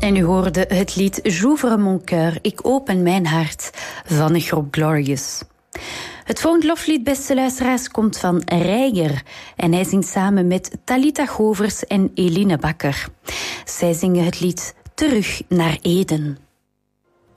En u hoorde het lied J'ouvre mon cœur, ik open mijn hart, van de groep Glorious. Het volgende loflied, beste luisteraars, komt van Reiger. En hij zingt samen met Talita Govers en Eline Bakker. Zij zingen het lied Terug naar Eden.